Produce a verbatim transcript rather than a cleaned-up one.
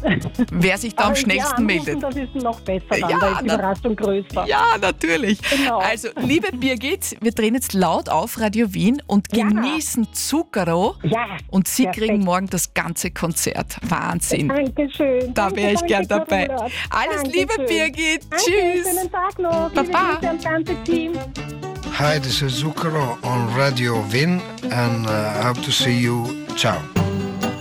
wer sich da am Aber wenn Sie schnellsten anrufen, meldet. Das ist noch besser dann, Ja, da ist die na- Überraschung größer. Ja, natürlich. Genau. Also, liebe Birgit, wir drehen jetzt laut auf Radio Wien und Ja. genießen Zucchero. Ja, Und Sie perfekt. kriegen morgen das ganze Konzert. Wahnsinn. Dankeschön. Da wäre ich Danke, gern danke, dabei. Carola. Alles Dankeschön. Liebe, Birgit. Danke, Tschüss. schönen Tag noch. Liebe Baba. Grüße ans ganze Team. Hi, this is Zucchero on Radio Win, and uh, I hope to see you. Ciao.